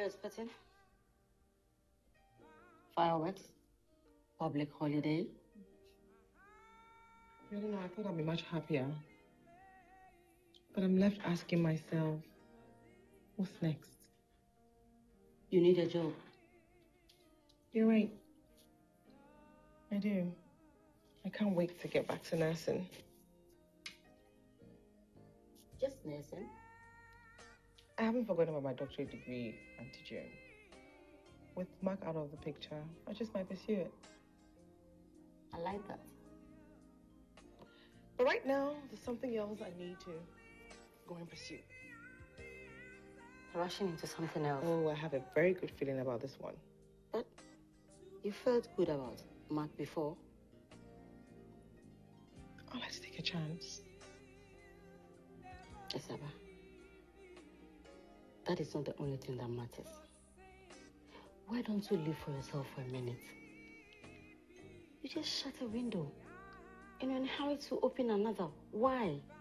you expecting? Fireworks? Public holiday? I don't know, I thought I'd be much happier. But I'm left asking myself, what's next? You need a job. You're right. I do. I can't wait to get back to nursing. Just nursing? I haven't forgotten about my doctorate degree, Auntie June. With Mark out of the picture, I just might pursue it. I like that. But right now, there's something else I need to go and pursue. Rushing into something else. Oh, I have a very good feeling about this one. But you felt good about Mark before. I'll have to take a chance. Esaba, that is not the only thing that matters. Why don't you live for yourself for a minute? You just shut a window and you're in a hurry to open another. Why?